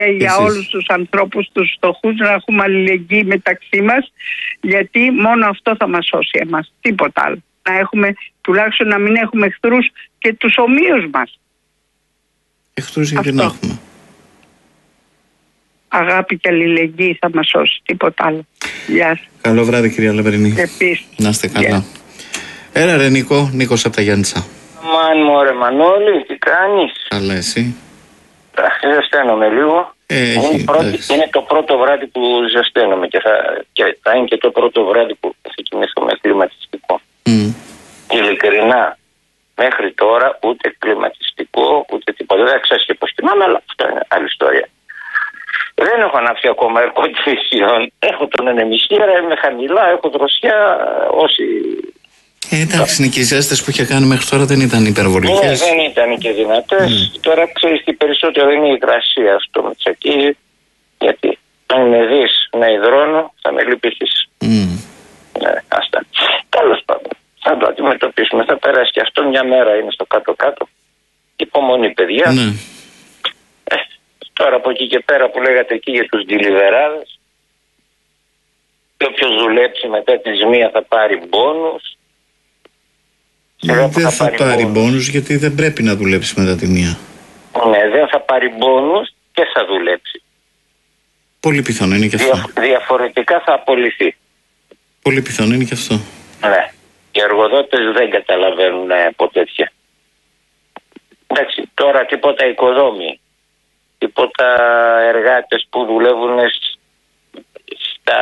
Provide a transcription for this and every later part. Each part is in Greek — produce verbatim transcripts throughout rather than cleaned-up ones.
για Εσείς. όλους τους ανθρώπους τους φτωχούς, να έχουμε αλληλεγγύη μεταξύ μας, γιατί μόνο αυτό θα μας σώσει εμάς, τίποτα άλλο. Να έχουμε, τουλάχιστον να μην έχουμε εχθρούς και τους ομοίους μας. Εχθρούς γιατί να έχουμε. Αγάπη και αλληλεγγύη θα μας σώσει, τίποτα άλλο. Γεια σας. Καλό βράδυ, κυρία Λαβερινή. Επίσης. Να είστε καλά. Yeah. Έλα ρε Νίκο, Νίκος από τα Γιάννητσα. Μαν μωρέ Μανώλη, τι κάνεις? Καλά, εσύ? Ζεσταίνομαι λίγο. Ε, είναι, έχει, πρώτη, είναι το πρώτο βράδυ που ζεσταίνομαι και θα, και θα είναι και το πρώτο βράδυ που θα ξεκινήσω με κλιματιστικό. Mm. Ειλικρινά, μέχρι τώρα ούτε κλιματιστικό ούτε τίποτα. Δεν ξέρεις και πώς κοιμάμαι, αλλά αυτό είναι άλλη ιστορία. Δεν έχω ανάψει ακόμα air condition. Έχω τον ενεμιστήρα, είμαι χαμηλά, έχω δροσιά. Όσοι. Ε, εντάξει, είναι και οι ζέστες που είχε κάνει μέχρι τώρα δεν ήταν υπερβολικές. Ναι, δεν ήταν και δυνατές. Mm. Τώρα ξέρεις τι περισσότερο είναι η υγρασία στο μετσακί. Γιατί αν με δεις να υδρώνω, θα με λυπηθείς. Mm. Ναι, άστα. Τέλος πάντων, θα το αντιμετωπίσουμε. Θα περάσει και αυτό, μια μέρα είναι στο κάτω-κάτω. Υπομονή, παιδιά. Ναι. Ε, τώρα από εκεί και πέρα που λέγατε εκεί για τους ντιλιβεράδες, και όποιος δουλέψει μετά τη ζημία θα πάρει μπόνους. Ε, δεν θα, θα πάρει μπόνους γιατί δεν πρέπει να δουλέψει μετά τη μία. Ναι, δεν θα πάρει μπόνους και θα δουλέψει. Πολύ πιθανό είναι και αυτό. Δια, διαφορετικά θα απολυθεί. Πολύ πιθανό είναι και αυτό. Ναι. Οι εργοδότες δεν καταλαβαίνουν από τέτοια. Εντάξει, τώρα τίποτα οικοδόμοι, τίποτα εργάτες που δουλεύουν στα,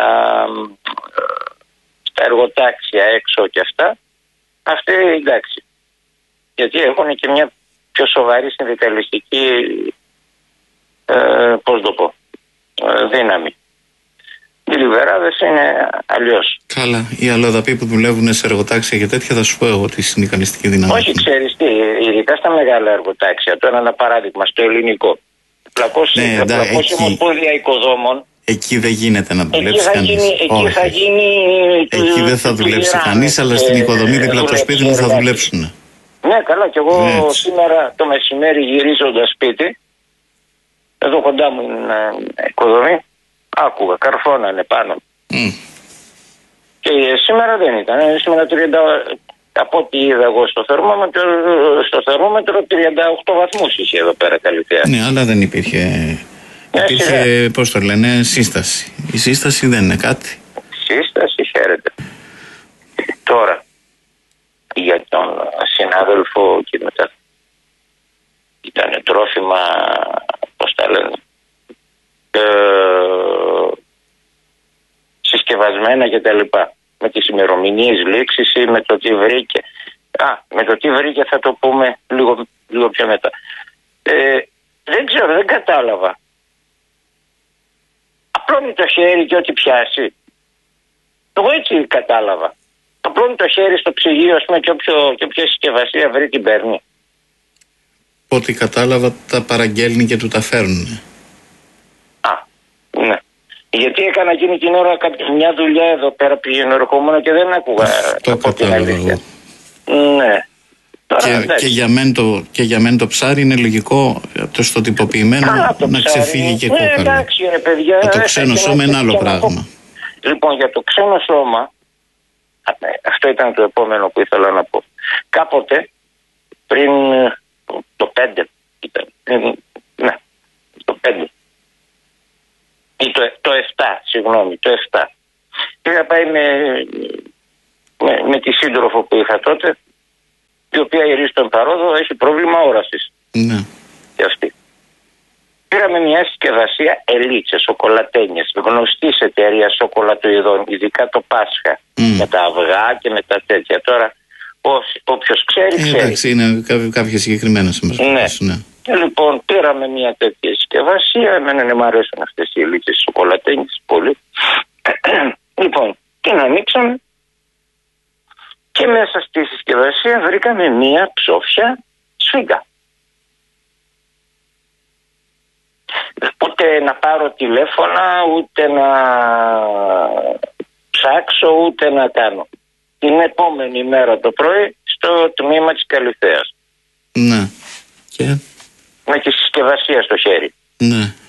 στα εργοτάξια έξω και αυτά. Αυτοί εντάξει. Γιατί έχουν και μια πιο σοβαρή συνδικαλιστική ε, πώς το πω, ε, δύναμη. Οι λιβεράδες είναι αλλιώς. Καλά. Οι αλλοδαποί που δουλεύουν σε εργοτάξια και τέτοια θα σου πω εγώ τη συνδικαλιστική δύναμη. Όχι, ξέρεις τι, ειδικά στα μεγάλα εργοτάξια. Τώρα ένα παράδειγμα στο ελληνικό. πλακώσει ομοσπόνδια οικοδόμων. Εκεί δεν γίνεται να δουλέψει κανείς. Εκεί θα γίνει. Εκεί δεν θα δουλέψει κανείς, αλλά στην οικοδομή δίπλα από το σπίτι μου θα δουλέψουν. Ναι, καλά, και εγώ έτσι. Σήμερα το μεσημέρι γυρίζοντας σπίτι, εδώ κοντά μου είναι οικοδομή, άκουγα, καρφώνανε πάνω. Mm. Και σήμερα δεν ήταν. Σήμερα τριάντα, από ό,τι είδα εγώ στο θερμόμετρο, στο θερμόμετρο τριάντα οκτώ βαθμούς είχε εδώ πέρα καλυθέα. Ναι, αλλά δεν υπήρχε. Ναι, υπήρχε, πώς το λένε, σύσταση. Η σύσταση δεν είναι κάτι. Σύσταση, χαίρετε. Τώρα, για τον συνάδελφο και μετά ήταν τρόφιμα, πώς τα λένε, ε, συσκευασμένα και τα λοιπά. Με τις ημερομηνίες λήξης ή με το τι βρήκε. Α, με το τι βρήκε θα το πούμε λίγο, λίγο πιο μετά. Ε, δεν ξέρω, δεν κατάλαβα. Απλώνει το χέρι και ό,τι πιάσει. Εγώ έτσι κατάλαβα. Απλώνει το χέρι στο ψυγείο, ας πούμε, και, όποιο, και όποια συσκευασία βρει την παίρνει. Ό,τι κατάλαβα τα παραγγέλνει και του τα φέρνουν. Α, ναι. Γιατί έκανα εκείνη την ώρα μια δουλειά εδώ πέρα, πηγαίνω ερχόμουν και δεν άκουγα. Το κατάλαβα εγώ. Ναι. Και, και, για μεν το, και για μεν το ψάρι είναι λογικό το στο τυποποιημένο να ψάρι, ξεφύγει και κόκαλο. Ναι, εντάξει, ρε παιδιά. Το ξένο σώμα είναι άλλο πράγμα. Λοιπόν, για το ξένο σώμα, αυτό ήταν το επόμενο που ήθελα να πω. Κάποτε, πριν το πέντε, ήταν, ναι, το πέντε, ή το, το επτά, συγγνώμη, το επτά. Είχα πάει με, με, με τη σύντροφο που είχα τότε, η οποία η Ρίστον Παρόδο έχει πρόβλημα όρασης. Ναι. Και αυτή. Πήραμε μια συσκευασία ελίτσες, σοκολατένιες, γνωστής εταιρείας σοκολατοειδών, ειδικά το Πάσχα, mm. με τα αυγά και με τα τέτοια. Τώρα, όποιος ξέρει, ξέρει. Ε, εντάξει, είναι κάποιες συγκεκριμένες. Ναι. ναι. Λοιπόν, πήραμε μια τέτοια συσκευασία, εμένα μου αρέσουν αυτές οι ελίτσες σοκολατένιες πολύ. Λοιπόν, την ανοίξαμε και μέσα στη συσκευασία βρήκαμε μια ψόφια σφίγγα. Ούτε να πάρω τηλέφωνα, ούτε να ψάξω, ούτε να κάνω. Την επόμενη μέρα το πρωί στο τμήμα της Καλυθέας. Ναι. Και... με τη συσκευασία στο χέρι. Ναι.